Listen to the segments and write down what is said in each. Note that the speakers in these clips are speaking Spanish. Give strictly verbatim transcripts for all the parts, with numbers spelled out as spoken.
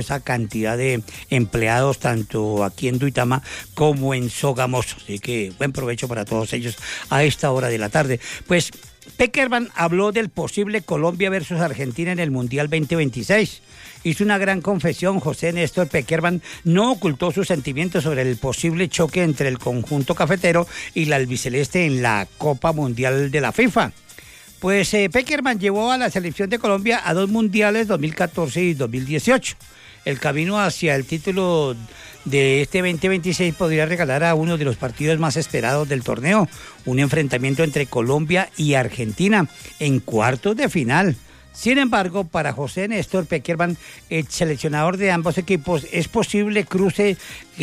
numerosa cantidad de empleados, tanto aquí en Duitama como en Sogamoso. Así que buen provecho para todos ellos a esta hora de la tarde. Pues Pekerman habló del posible Colombia versus Argentina en el Mundial veinte veintiséis. Hizo una gran confesión. José Néstor Pekerman no ocultó sus sentimientos sobre el posible choque entre el conjunto cafetero y la albiceleste en la Copa Mundial de la FIFA. Pues eh, Pekerman llevó a la selección de Colombia a dos mundiales, dos mil catorce y dos mil dieciocho. El camino hacia el título de este veinte veintiséis podría regalar a uno de los partidos más esperados del torneo, un enfrentamiento entre Colombia y Argentina en cuartos de final. Sin embargo, para José Néstor Pekerman, el seleccionador de ambos equipos, es posible cruce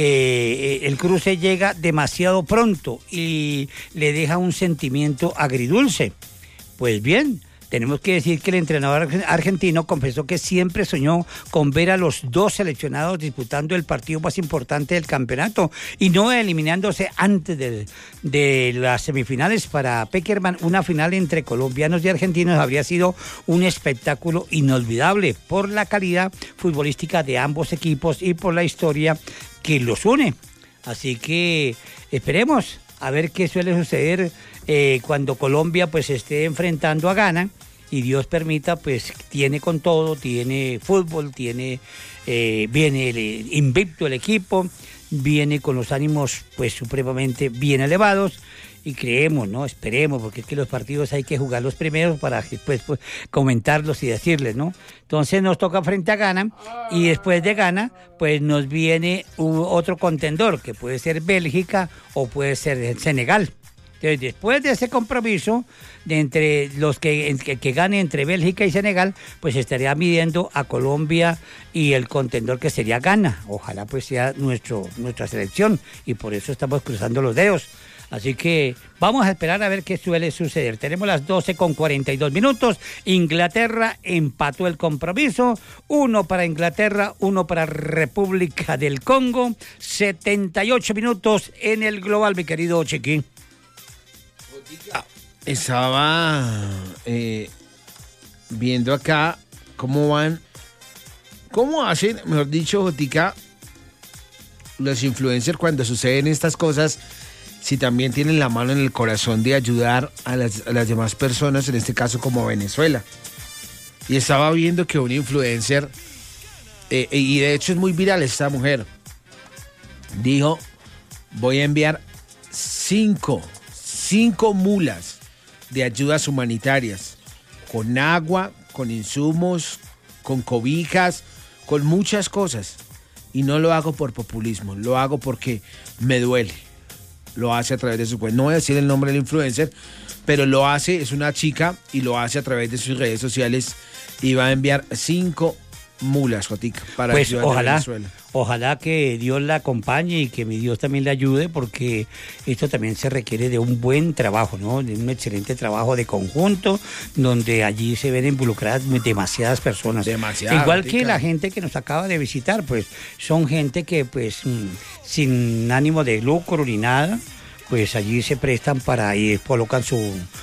que eh, el cruce llega demasiado pronto y le deja un sentimiento agridulce. Pues bien, tenemos que decir que el entrenador argentino confesó que siempre soñó con ver a los dos seleccionados disputando el partido más importante del campeonato y no eliminándose antes de, de las semifinales. Para Pekerman, una final entre colombianos y argentinos habría sido un espectáculo inolvidable por la calidad futbolística de ambos equipos y por la historia que los une. Así que esperemos a ver qué suele suceder eh, cuando Colombia pues esté enfrentando a Ghana y Dios permita, pues tiene con todo, tiene fútbol, tiene eh, viene el, invicto el equipo, viene con los ánimos pues supremamente bien elevados y creemos, ¿no? Esperemos, porque es que los partidos hay que jugarlos primero para después pues, comentarlos y decirles, ¿no? Entonces nos toca frente a Ghana y después de Ghana pues nos viene un, otro contendor que puede ser Bélgica o puede ser Senegal. Entonces, después de ese compromiso, de entre los que, que, que gane entre Bélgica y Senegal, pues estaría midiendo a Colombia y el contendor que sería Ghana. Ojalá pues sea nuestro, nuestra selección y por eso estamos cruzando los dedos. Así que vamos a esperar a ver qué suele suceder. Tenemos las doce con cuarenta y dos minutos. Inglaterra empató el compromiso. Uno para Inglaterra, uno para República del Congo. setenta y ocho minutos en el global, mi querido Chiqui. Estaba eh, viendo acá cómo van, cómo hacen, mejor dicho, Jotica, los influencers cuando suceden estas cosas, si también tienen la mano en el corazón de ayudar a las, a las demás personas, en este caso como Venezuela. Y estaba viendo que un influencer, eh, y de hecho es muy viral esta mujer, dijo, voy a enviar cinco, cinco mulas de ayudas humanitarias, con agua, con insumos, con cobijas, con muchas cosas. Y no lo hago por populismo, lo hago porque me duele. Lo hace a través de su cuenta. No voy a decir el nombre del influencer, pero lo hace, es una chica, y lo hace a través de sus redes sociales y va a enviar cinco mulas, Jotica, para pues ayudar ojalá, a Venezuela. Ojalá que Dios la acompañe y que mi Dios también le ayude, porque esto también se requiere de un buen trabajo, ¿no? De un excelente trabajo de conjunto, donde allí se ven involucradas demasiadas personas. Demasiadas. Igual Jotica. que la gente que nos acaba de visitar, pues son gente que pues sin ánimo de lucro ni nada, pues allí se prestan para ir, colocan su,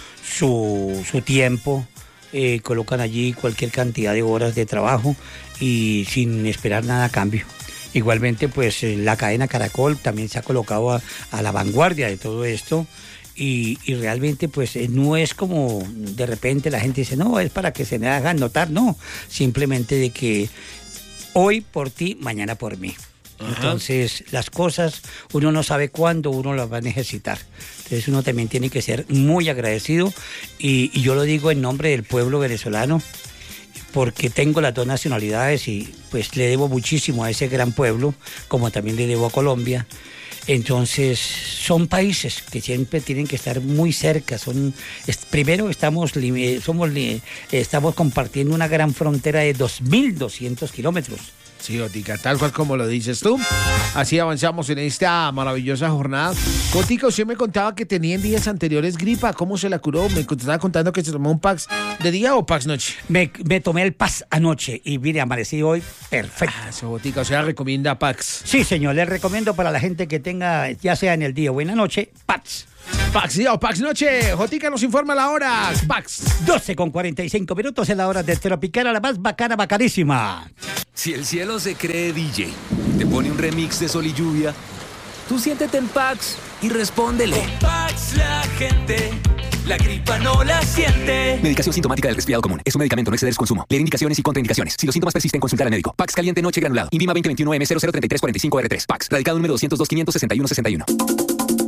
su, su tiempo, eh, colocan allí cualquier cantidad de horas de trabajo y sin esperar nada a cambio. Igualmente, pues la cadena Caracol también se ha colocado a, a la vanguardia de todo esto y, y realmente pues no es como de repente la gente dice, no, es para que se me hagan notar, no, simplemente de que hoy por ti, mañana por mí. Ajá. Entonces las cosas uno no sabe cuándo uno las va a necesitar. Entonces uno también tiene que ser muy agradecido y, y yo lo digo en nombre del pueblo venezolano, porque tengo las dos nacionalidades y pues le debo muchísimo a ese gran pueblo, como también le debo a Colombia. Entonces son países que siempre tienen que estar muy cerca. Son, es, primero estamos, somos, estamos compartiendo una gran frontera de dos mil doscientos kilómetros. Sí, Jotica, tal cual como lo dices tú. Así avanzamos en esta maravillosa jornada. Jotica, usted me contaba que tenía en días anteriores gripa. ¿Cómo se la curó? Me estaba contando que se tomó un Pax de día o Pax noche. Me, me tomé el Pax anoche y mire, amanecí hoy perfecto. Ah, eso, Jotica, o sea, recomienda Pax. Sí, señor, le recomiendo para la gente que tenga, ya sea en el día o en la noche, Pax. Pax día o Pax noche. Jotica nos informa la hora. Pax. doce con cuarenta y cinco minutos en la hora de Tropical, la más bacana, bacanísima. Si el cielo se cree D J, te pone un remix de Sol y Lluvia, tú siéntete en Pax y respóndele. Con Pax la gente, la gripa no la siente. Medicación sintomática del resfriado común. Es un medicamento, no exceder su consumo. Leer indicaciones y contraindicaciones. Si los síntomas persisten, consultar al médico. Pax caliente noche granulado. Invima veinte veintiuno M cero cero tres tres cuatro cinco R tres. Pax. Radicado número doscientos dos quinientos sesenta y uno sesenta y uno.